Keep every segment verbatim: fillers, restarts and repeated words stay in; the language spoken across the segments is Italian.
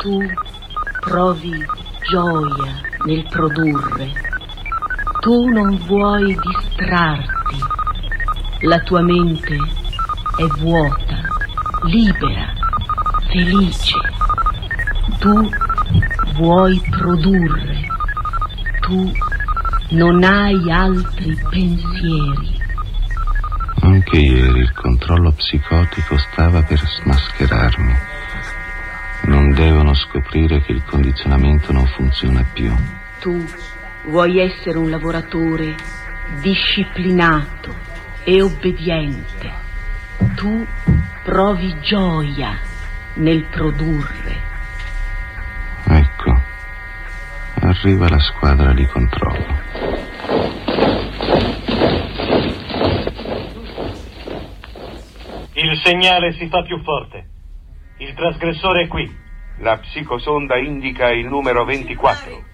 Tu provi gioia nel produrre. Tu non vuoi distrarti. La tua mente è vuota, libera, felice. Tu vuoi produrre. Tu non hai altri pensieri. Anche ieri il controllo psicotico stava per smascherarmi. Non devono scoprire che il condizionamento non funziona più. Tu vuoi essere un lavoratore disciplinato e obbediente. Tu provi gioia nel produrre. Ecco, arriva la squadra di controllo. Il segnale si fa più forte. Il trasgressore è qui. La psicosonda indica il numero ventiquattro.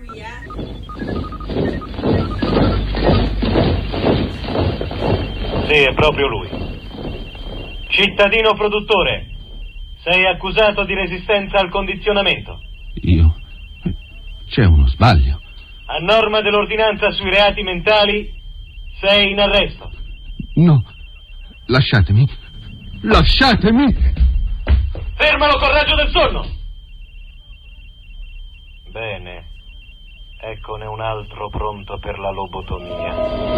Sì, è proprio lui. Cittadino produttore, sei accusato di resistenza al condizionamento. Io? C'è uno sbaglio. A norma dell'ordinanza sui reati mentali, sei in arresto. No, lasciatemi. Lasciatemi! Fermalo col raggio del sonno! Bene, eccone un altro pronto per la lobotomia.